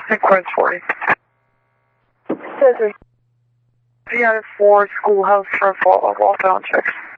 Request 40. Scissors. 3 out of 4 schoolhouse for a follow-up all sound checks.